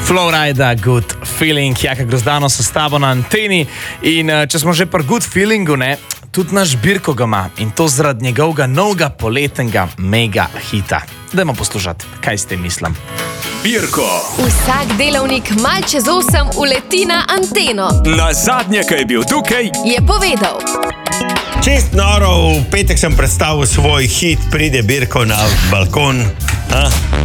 Flowrida, Good Feeling, Jaka Grozdano so s tabo na anteni in če smo že pri Good Feelingu, ne, tudi naš Birko ga ima in to zaradi njegovega novega poletnega mega hita. Dajmo poslušati, kaj s tem mislim. Birko. Vsak delavnik mal čez 8 uleti na anteno. Na zadnje, ko je bil tukaj, Je povedal. Čist noro, v petek sem predstavil svoj hit, pride Birko na balkon.